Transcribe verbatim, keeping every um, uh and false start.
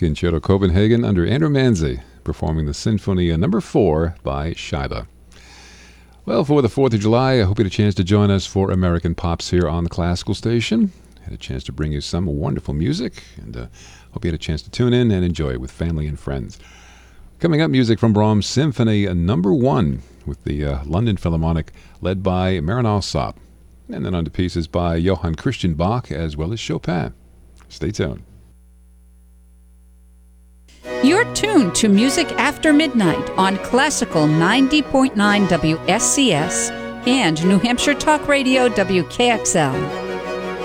Concerto Copenhagen under Andrew Manze, performing the Sinfonia number four by Scheibe. Well, for the fourth of July, I hope you had a chance to join us for American Pops here on the Classical Station. Had a chance to bring you some wonderful music, and uh, hope you had a chance to tune in and enjoy it with family and friends. Coming up, music from Brahms' Symphony number one with the uh, London Philharmonic led by Marin Alsop. And then on to pieces by Johann Christian Bach as well as Chopin. Stay tuned. You're tuned to Music After Midnight on Classical ninety point nine W S C S and New Hampshire Talk Radio W K X L.